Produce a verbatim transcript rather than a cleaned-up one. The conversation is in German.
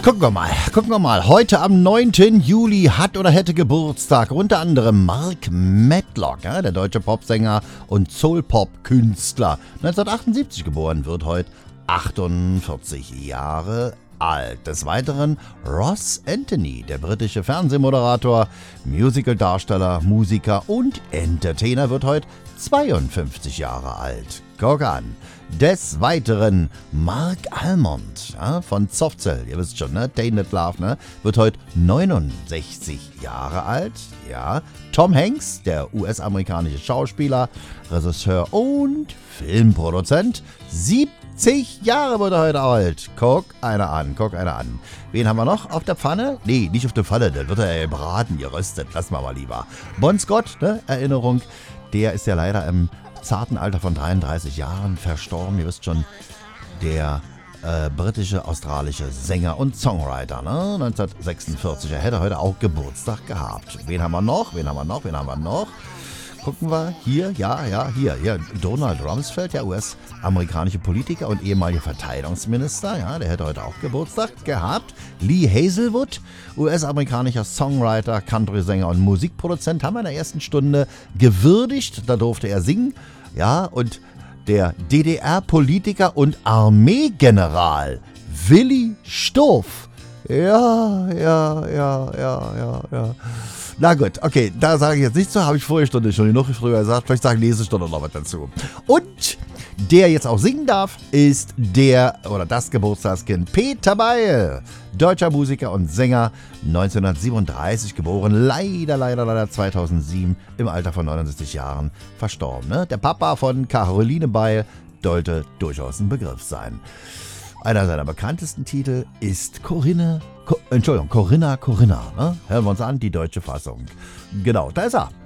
Gucken wir mal, gucken wir mal. Heute am neunten Juli hat oder hätte Geburtstag unter anderem Mark Medlock, ja, der deutsche Popsänger und Soul-Pop-Künstler. neunzehnhundertachtundsiebzig geboren, wird heute achtundvierzig Jahre alt. Des Weiteren Ross Anthony, der britische Fernsehmoderator, Musicaldarsteller, Musiker und Entertainer, wird heute zweiundfünfzig Jahre alt. Guck an. Des Weiteren Mark Almond, ja, von Softcell, ihr wisst schon, ne? Tainted Love, ne? Wird heute neunundsechzig Jahre alt. Ja. Tom Hanks, der U S-amerikanische Schauspieler, Regisseur und Filmproduzent, siebzig Jahre wird er heute alt. Guck einer an, guck einer an. Wen haben wir noch auf der Pfanne? Nee, nicht auf der Pfanne, dann wird er ja gebraten, geröstet. Lassen wir mal lieber. Bon Scott, ne? Erinnerung, der ist ja leider im zarten Alter von dreiunddreißig Jahren verstorben. Ihr wisst schon, der äh, britische, australische Sänger und Songwriter, ne? neunzehnhundertsechsundvierzig. Er hätte heute auch Geburtstag gehabt. Wen haben wir noch? Wen haben wir noch? Wen haben wir noch? Gucken wir hier, ja, ja, hier, hier. Donald Rumsfeld, der U S-amerikanische Politiker und ehemaliger Verteidigungsminister, ja, der hätte heute auch Geburtstag gehabt. Lee Hazelwood, U S-amerikanischer Songwriter, Country-Sänger und Musikproduzent, haben wir in der ersten Stunde gewürdigt. Da durfte er singen, ja, und der D D R-Politiker und Armeegeneral Willi Stoph. Ja, ja, ja, ja, ja, ja. Na gut, okay, da sage ich jetzt nichts zu, habe ich vorige Stunde schon genug früher gesagt, vielleicht sage ich nächste Stunde noch was dazu. Und der jetzt auch singen darf, ist der, oder das Geburtstagskind Peter Beil, deutscher Musiker und Sänger, neunzehnhundertsiebenunddreißig geboren, leider, leider, leider zweitausendsieben, im Alter von neunundsechzig Jahren verstorben. Ne? Der Papa von Caroline Beil sollte durchaus ein Begriff sein. Einer seiner bekanntesten Titel ist Corinne, Co- Entschuldigung, Corinna, Corinna. Ne? Hören wir uns an, die deutsche Fassung. Genau, da ist er.